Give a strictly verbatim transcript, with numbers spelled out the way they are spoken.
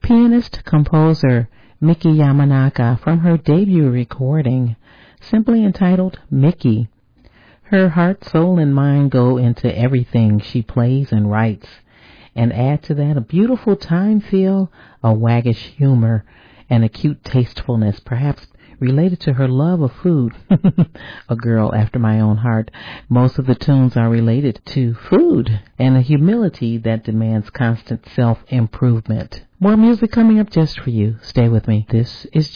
Pianist-composer Miki Yamanaka from her debut recording, simply entitled Miki. Her heart, soul, and mind go into everything she plays and writes, and add to that a beautiful time feel, a waggish humor, and a cute tastefulness, perhaps related to her love of food. A girl after my own heart. Most of the tunes are related to food and a humility that demands constant self-improvement. More music coming up just for you. Stay with me. This is